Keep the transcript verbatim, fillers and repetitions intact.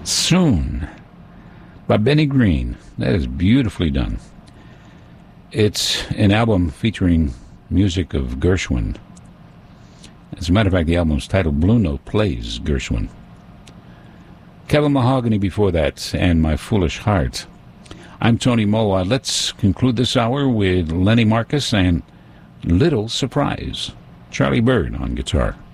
Soon by Benny Green. That is beautifully done. It's an album featuring music of Gershwin. As a matter of fact, the album is titled Blue Note Plays Gershwin. Kevin Mahogany before that, and My Foolish Heart. I'm Tony Moa. Let's conclude this hour with Lenny Marcus and Little Surprise. Charlie Bird on guitar.